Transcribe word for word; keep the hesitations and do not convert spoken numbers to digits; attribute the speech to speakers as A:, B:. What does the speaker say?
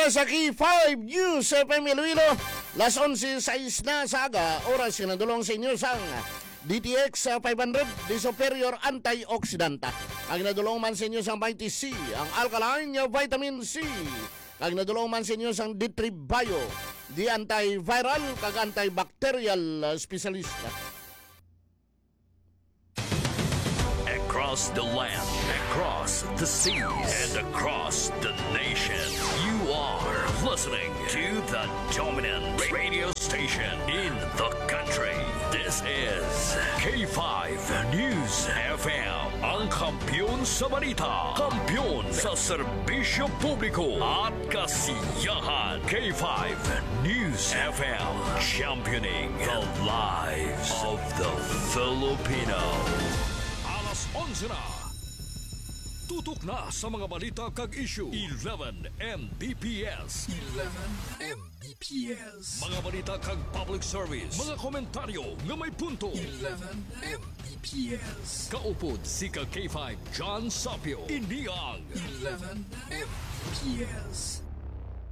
A: sa K five News F M Iloilo. Las onse sais na sa aga, oras sinadulong sa inyo sang D T X five hundred, di superior antioxidanta. Ang nadulong man sa inyo sang vitamin C, ang alkaline vitamin C. Ang nadulong man sa inyo sang D three Bio, di antiviral kag antibacterial specialista.
B: Across the land, across the seas, and across the nation, you are listening to the dominant radio station in the country. This is K five News F M, ang kampiyon sa balita, kampiyon sa serbisyo publiko at kasiyahan. K five News F M, championing the lives of the Filipino. onse na. Tutok na sa mga balita kag issue. eleven M B P S.
C: eleven M B P S.
B: Mga balita kag public service. Mga komentaryo nga may punto.
C: eleven M B P S.
B: Kaupod si ka K five John Sapio. Iniang
C: eleven M B P S.